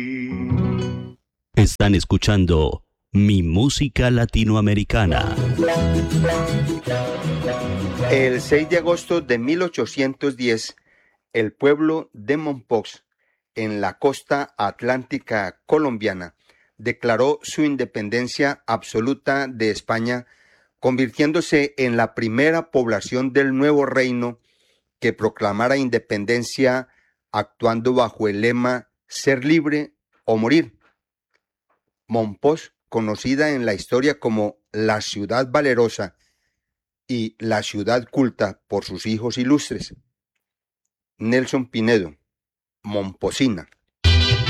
Están escuchando Mi Música Latinoamericana. El 6 de agosto de 1810, el pueblo de Mompox, en la costa atlántica colombiana, declaró su independencia absoluta de España, convirtiéndose en la primera población del nuevo reino que proclamara independencia actuando bajo el lema ser libre o morir. Mompox, conocida en la historia como la ciudad valerosa y la ciudad culta por sus hijos ilustres. Nelson Pinedo, Momposina.